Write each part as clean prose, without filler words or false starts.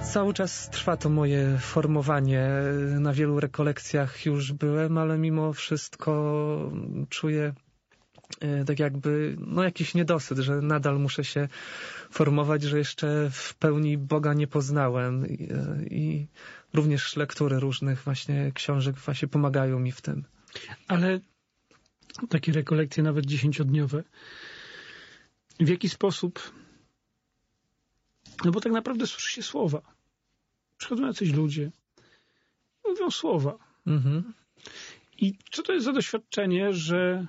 Cały czas trwa to moje formowanie. Na wielu rekolekcjach już byłem, ale mimo wszystko czuję tak jakby jakiś niedosyt, że nadal muszę się formować, że jeszcze w pełni Boga nie poznałem i również lektury różnych właśnie książek właśnie pomagają mi w tym. Ale takie rekolekcje nawet 10-dniowe, w jaki sposób, no bo tak naprawdę słyszy się słowa. Przychodzą jacyś ludzie, mówią słowa. Mhm. I co to jest za doświadczenie, że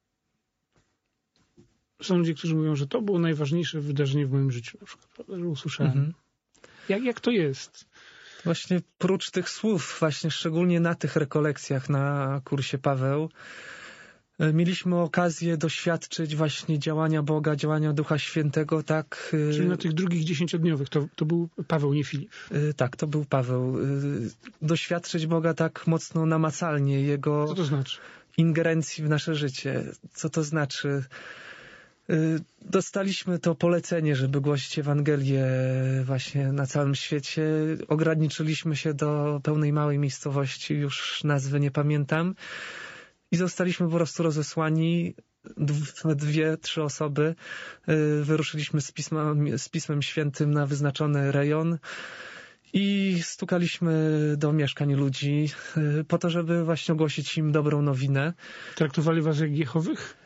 są ludzie, którzy mówią, że to było najważniejsze wydarzenie w moim życiu, na przykład, prawda, że usłyszałem. Mhm. Jak to jest? Właśnie prócz tych słów, właśnie szczególnie na tych rekolekcjach na kursie Paweł, mieliśmy okazję doświadczyć właśnie działania Boga, działania Ducha Świętego, tak... Czyli na tych drugich 10-dniowych to był Paweł, nie Filip. Tak, to był Paweł. Doświadczyć Boga tak mocno namacalnie, Jego... Co to znaczy? Ingerencji w nasze życie. Co to znaczy? Dostaliśmy to polecenie, żeby głosić Ewangelię właśnie na całym świecie. Ograniczyliśmy się do pełnej małej miejscowości, już nazwy nie pamiętam. I zostaliśmy po prostu rozesłani, 2-3 osoby. Wyruszyliśmy z Pismem Świętym na wyznaczony rejon i stukaliśmy do mieszkań ludzi po to, żeby właśnie ogłosić im dobrą nowinę. Traktowali was jak Jehowych?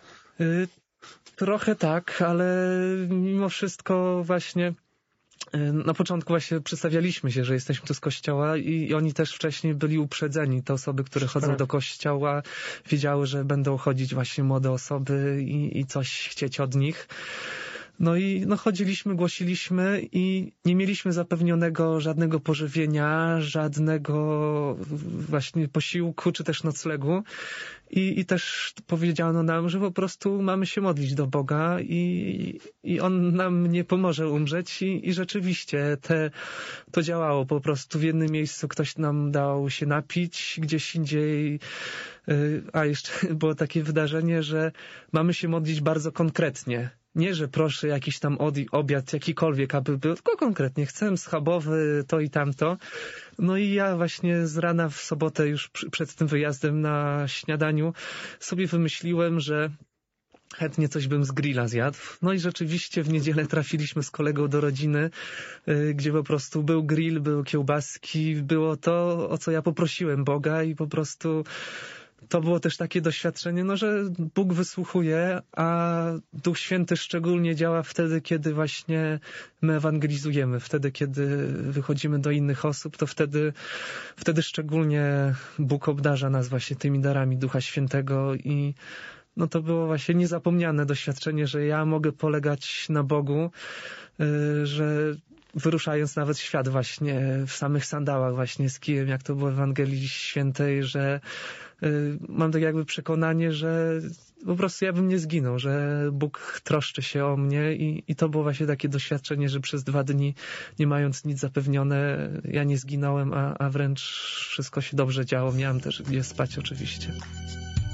Trochę tak, ale mimo wszystko właśnie na początku właśnie przedstawialiśmy się, że jesteśmy tu z kościoła i oni też wcześniej byli uprzedzeni. Te osoby, które chodzą do kościoła, wiedziały, że będą chodzić właśnie młode osoby i coś chcieć od nich. No i chodziliśmy, głosiliśmy i nie mieliśmy zapewnionego żadnego pożywienia, żadnego właśnie posiłku, czy też noclegu. I też powiedziano nam, że po prostu mamy się modlić do Boga i On nam nie pomoże umrzeć. I rzeczywiście to działało po prostu. W jednym miejscu ktoś nam dał się napić, gdzieś indziej. A jeszcze było takie wydarzenie, że mamy się modlić bardzo konkretnie. Nie, że proszę jakiś tam obiad, jakikolwiek, aby był, tylko konkretnie chcę schabowy, to i tamto. No i ja właśnie z rana w sobotę już przed tym wyjazdem na śniadaniu sobie wymyśliłem, że chętnie coś bym z grilla zjadł. No i rzeczywiście w niedzielę trafiliśmy z kolegą do rodziny, gdzie po prostu był grill, były kiełbaski, było to, o co ja poprosiłem Boga i po prostu... To było też takie doświadczenie, że Bóg wysłuchuje, a Duch Święty szczególnie działa wtedy, kiedy właśnie my ewangelizujemy, wtedy, kiedy wychodzimy do innych osób, to wtedy szczególnie Bóg obdarza nas właśnie tymi darami Ducha Świętego i to było właśnie niezapomniane doświadczenie, że ja mogę polegać na Bogu, że wyruszając nawet w świat właśnie w samych sandałach właśnie z kijem, jak to było w Ewangelii Świętej, że mam tak jakby przekonanie, że po prostu ja bym nie zginął, że Bóg troszczy się o mnie i to było właśnie takie doświadczenie, że przez 2 dni, nie mając nic zapewnione, ja nie zginąłem, a wręcz wszystko się dobrze działo. Miałem też gdzie spać oczywiście.